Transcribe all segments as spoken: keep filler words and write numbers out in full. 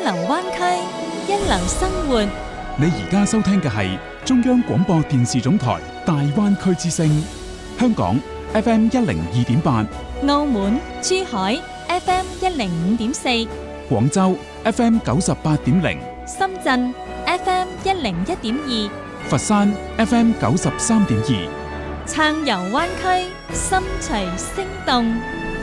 流灣區，一流生活。 你而家收聽嘅係中央廣播電視總台大灣區之聲，香港 F M 一零二點八， 澳門、珠海 F M 一零五點四， 廣州 F M 九十八點零， 深圳 F M 一零一點二， 佛山 F M 九十三點二。 暢遊灣區，心隨聲動。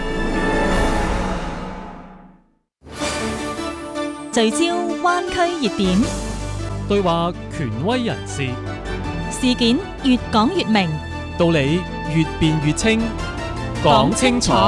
聚焦灣區熱點， 對話權威人士， 事件越講越明， 道理越辯越清，講清楚，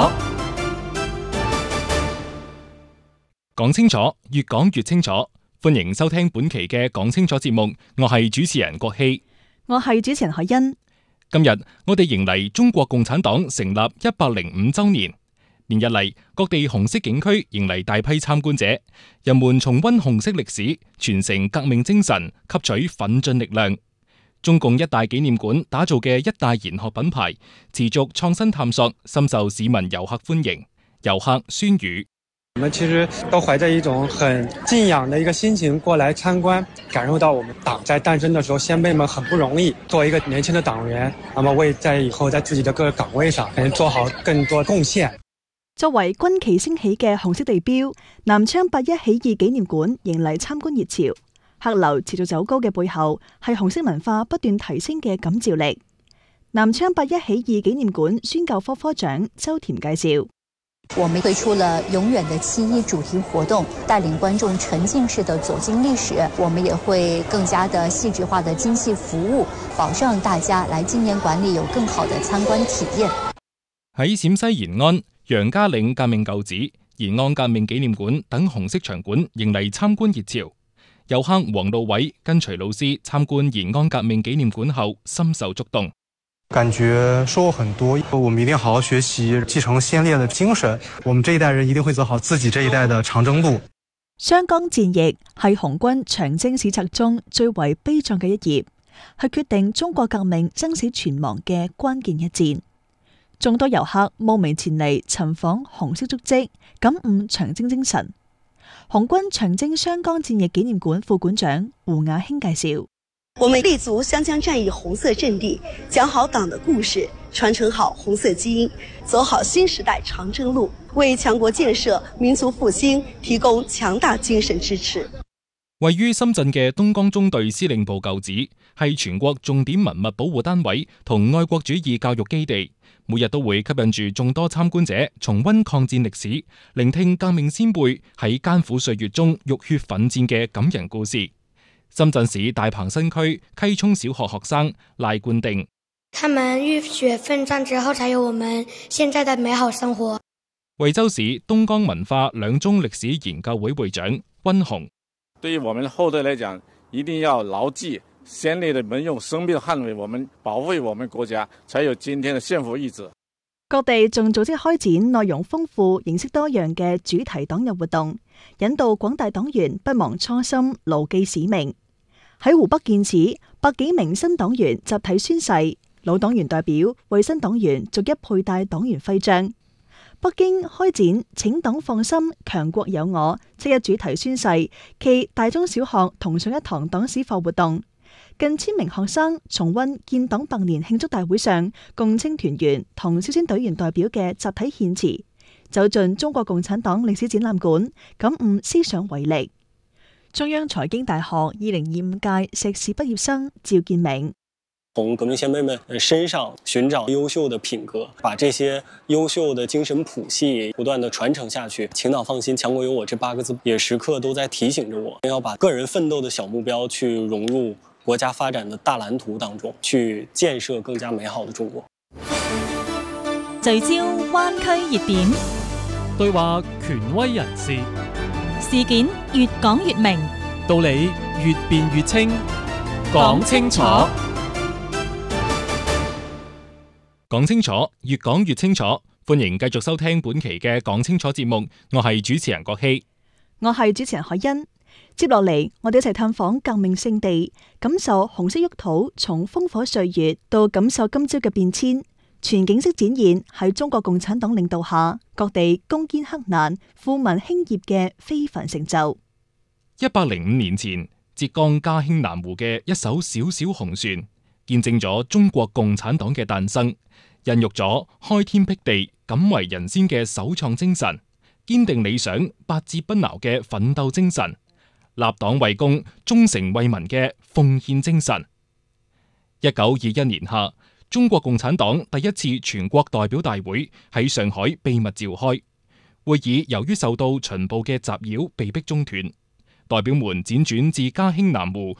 講清楚，越講越清楚。歡迎收聽本期嘅講清楚節目，我係主持人郭希， 我係主持人海欣。 今日我哋迎嚟中國共產黨成立一百零五週年，連日嚟各地紅色景區迎嚟大批參觀者，人們重溫紅色歷史，傳承革命精神，吸取奮進力量。中共一大紀念館打造嘅一大研學品牌，持續創新探索，深受市民遊客歡迎。遊客孫宇。 我們其實都懷着一種很敬仰的一個心情過來參觀，感受到我們黨在誕生的時候，先輩們很不容易，作為一個年輕的黨員，那麼為在以後在自己的各個崗位上，能做好更多貢獻。 作為軍旗升起嘅紅色地標，南昌八一起義紀念館迎嚟參觀熱潮。客流持續走高嘅背後，係紅色文化不斷提升嘅感召力。南昌八一起義紀念館宣教科科長周田介紹。 我們推出了永遠的七一主題活動，帶領觀眾沉浸式的走進歷史。我們也會更加的細緻化的精細服務，保障大家來紀念館裏有更好的參觀體驗。 喺陝西延安、楊家嶺革命舊址、延安革命紀念館等紅色場館迎嚟參觀熱潮。遊客黃路偉跟隨老師參觀延安革命紀念館後，深受觸動。 感覺收穫很多，我們一定好好學習，繼承先烈的精神。我們這一代人一定會走好自己這一代的長征路。 湘江戰役係紅軍長征史冊中最為悲壯嘅一頁，係決定中國革命生死存亡嘅關鍵一戰。眾多遊客慕名前嚟尋訪紅色足跡，感悟長征精神。紅軍長征湘江戰役紀念館副館長胡雅興介紹。 我們立足湘江戰役紅色陣地，講好黨的故事，傳承好紅色基因，走好新時代長征路，為強國建設、民族復興提供強大精神支持。 位於深圳嘅東江中隊司令部舊址，係全國重點文物保護單位同愛國主義教育基地，每日都會吸引住眾多參觀者重溫抗戰歷史，聆聽革命先輩喺艱苦歲月中浴血奮戰嘅感人故事。深圳市大鵬新區溪涌小學學生賴冠定， 他們浴血奮戰之後，才有我們現在的美好生活。 惠州市東江文化兩中歷史研究會會長溫雄， 對於我們後代來講，一定要牢記先烈的們用生命捍衛我們、保衛我們國家，才有今天的憲法意志。 各地仲組織開展內容豐富、形式多樣嘅主題黨日活動，引導廣大黨員不忘初心、牢記使命。喺湖北建祠，百幾名新黨員集體宣誓，老黨員代表為新黨員逐一佩戴黨員徽章。北京開展請黨放心，強國有我七一主題宣誓暨大中小學同上一堂黨史課活動。近千名學生重溫建黨百年慶祝大會上共青團員同少先隊員代表嘅集體獻詞，走進中國共產黨歷史展覽館，感悟思想偉力。中央財經大學二零二五屆碩士畢業生趙建明， 從革命先輩們身上尋找優秀的品格，把這些優秀的精神譜系不斷地傳承下去。請黨放心，強國有我這八個字也時刻都在提醒着我，要把個人奮鬥的小目標去融入國家發展的大藍圖當中，去建設更加美好的中國。 聚焦灣區熱點， 對話權威人士， 事件越講越明， 道理越辯越清，講清楚，講清楚，越講越清楚。歡迎繼續收聽本期嘅講清楚節目，我係主持人郭希， 我係主持人海欣。接落嚟，我哋一齊探訪革命聖地，感受紅色沃土從烽火歲月到感受今朝嘅變遷。全景式展現喺中國共產黨領導下，各地攻堅克難、富民興業嘅非凡成就。 一百零五年前，浙江嘉興南湖嘅一艘小小紅船，見證咗中國共產黨嘅誕生，孕育咗開天闢地、敢為人先嘅首創精神，堅定理想、百折不撓嘅奮鬥精神，立黨為公、忠誠為民嘅奉獻精神。一九二一年夏，中國共產黨第一次全國代表大會喺上海秘密召開，會議由於受到巡捕嘅襲擾，被迫中斷。代表們輾轉至嘉興南湖